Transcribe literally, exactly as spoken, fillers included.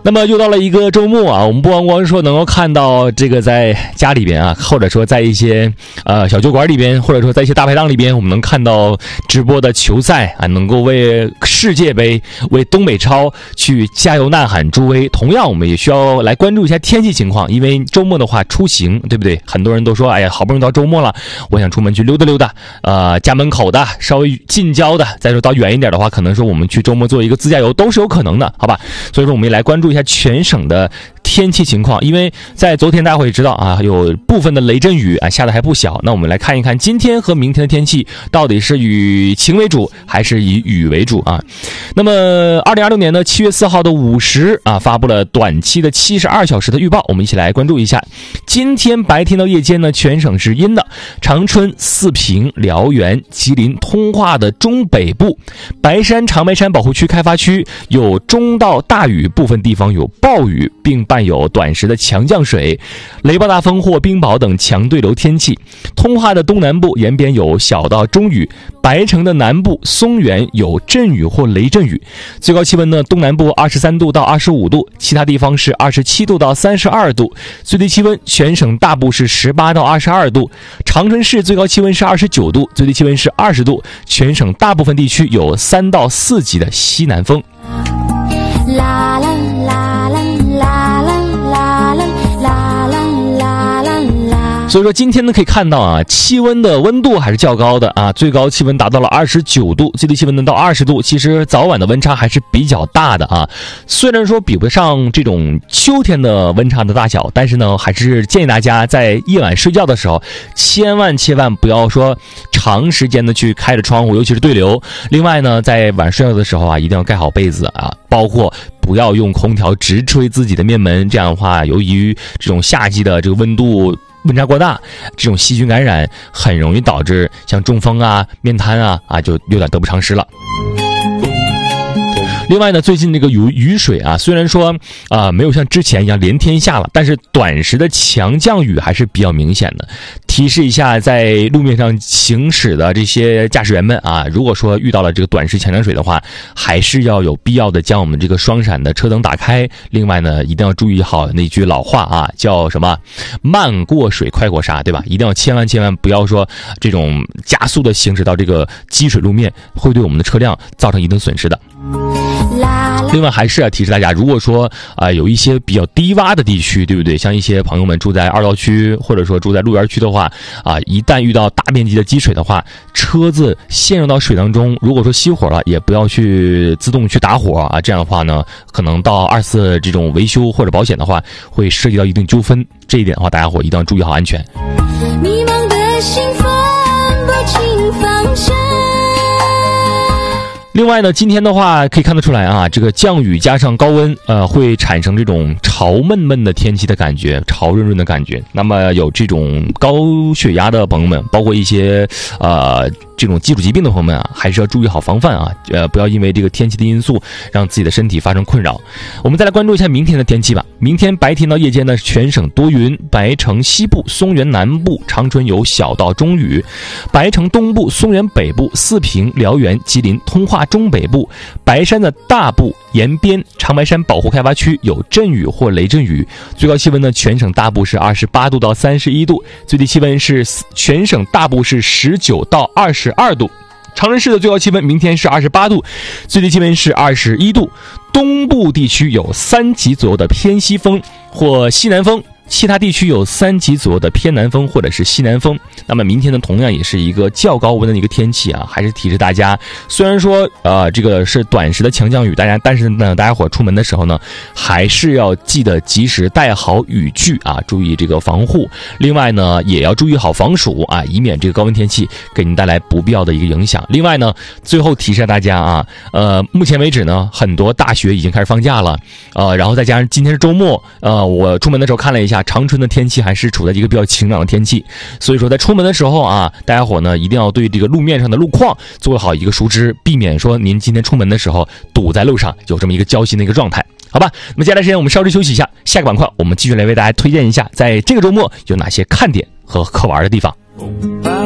那么又到了一个周末啊，我们不光光说能够看到这个在家里边啊，或者说在一些呃小酒馆里边，或者说在一些大排档里边，我们能看到直播的球赛啊，能够为世界杯、为东北超去加油呐喊助威。同样，我们也需要来关注一下天气情况，因为周末的话出行，对不对？很多人都说，哎呀，好不容易到周末了，我想出门去溜达溜达，呃，家门口的、稍微近郊的，再说到远一点的话，可能说我们去周末做一个自驾游都是有可能的，好吧？所以说，我们也来关注一下全省的天气情况，因为在昨天大家会知道啊，有部分的雷阵雨啊下的还不小。那我们来看一看今天和明天的天气到底是以晴为主还是以雨为主啊？那么二零二六年的七月四号的午时啊，发布了短期的七十二小时的预报，我们一起来关注一下。今天白天到夜间呢，全省是阴的，长春、四平、辽源、吉林、通化的中北部、白山、长白山保护区、开发区有中到大雨，部分地方有暴雨，并伴有短时的强降水、雷暴大风或冰雹等强对流天气。通化的东南部沿边有小到中雨，白城的南部、松原有阵雨或雷阵雨。最高气温呢，东南部二十三度到二十五度，其他地方是二十七度到三十二度。最低气温全省大部是十八到二十二度，长春市最高气温是二十九度，最低气温是二十度。全省大部分地区有三到四级的西南风。啦啦啦啦啦啦啦啦啦啦。所以说今天呢可以看到啊，气温的温度还是较高的啊，最高气温达到了二十九度，最低气温呢到二十度，其实早晚的温差还是比较大的啊。虽然说比不上这种秋天的温差的大小，但是呢还是建议大家在夜晚睡觉的时候，千万千万不要说长时间的去开着窗户，尤其是对流。另外呢，在晚上睡觉的时候啊，一定要盖好被子啊，包括不要用空调直吹自己的面门，这样的话，由于这种夏季的这个温度温差过大，这种细菌感染很容易导致像中风啊、面瘫啊啊，就有点得不偿失了。另外呢，最近这个雨雨水啊，虽然说啊、呃、没有像之前一样连天下了，但是短时的强降雨还是比较明显的。提示一下，在路面上行驶的这些驾驶员们啊，如果说遇到了这个短时强降水的话，还是要有必要的将我们这个双闪的车灯打开。另外呢，一定要注意好那句老话啊，叫什么“慢过水，快过沙”，对吧？一定要千万千万不要说这种加速的行驶到这个积水路面，会对我们的车辆造成一定损失的。另外还是要提示大家，如果说啊、呃、有一些比较低洼的地区，对不对？像一些朋友们住在二道区，或者说住在路园区的话啊，一旦遇到大面积的积水的话，车子陷入到水当中，如果说熄火了，也不要去自动去打火啊，这样的话呢，可能到二次这种维修或者保险的话，会涉及到一定纠纷。这一点的话，大家伙一定要注意好安全。迷茫的心分不清方向。另外呢，今天的话可以看得出来啊，这个降雨加上高温，呃，会产生这种潮闷闷的天气的感觉，潮润润的感觉。那么有这种高血压的朋友们，包括一些呃这种基础疾病的朋友们啊，还是要注意好防范啊，呃，不要因为这个天气的因素让自己的身体发生困扰。我们再来关注一下明天的天气吧。明天白天到夜间呢，全省多云，白城西部、松原南部、长春有小到中雨，白城东部、松原北部、四平、辽源、吉林、通化中北部、白山的大部、沿边、长白山保护开发区有阵雨或雷阵雨。最高气温呢，全省大部是二十八度到三十一度，最低气温是全省大部是十九到二十二度。长春市的最高气温明天是二十八度，最低气温是二十一度。东部地区有三级左右的偏西风或西南风，其他地区有三级左右的偏南风或者是西南风。那么明天呢，同样也是一个较高温的一个天气啊，还是提示大家，虽然说呃这个是短时的强降雨，大家但是呢，大家伙出门的时候呢，还是要记得及时带好雨具啊，注意这个防护。另外呢，也要注意好防暑啊，以免这个高温天气给您带来不必要的一个影响。另外呢，最后提示大家啊，呃，目前为止呢，很多大学已经开始放假了，呃，然后再加上今天是周末，呃，我出门的时候看了一下。长春的天气还是处在一个比较晴朗的天气，所以说在出门的时候啊，大家伙呢一定要对这个路面上的路况做好一个熟知，避免说您今天出门的时候堵在路上，有这么一个焦心的一个状态，好吧？那么接下来时间我们稍事休息一下，下个板块我们继续来为大家推荐一下，在这个周末有哪些看点和可玩的地方。